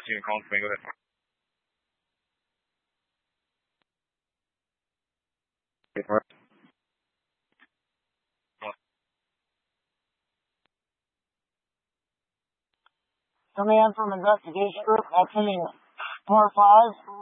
you're calling for me. Go ahead. Command from Investigation Group, Team 4-5.